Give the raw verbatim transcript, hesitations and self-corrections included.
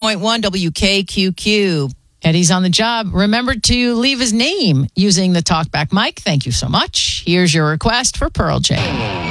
point one W K Q Q. Eddie's on the job. Remember to leave his name using the talkback mic. Thank you so much. Here's your request for Pearl Jam.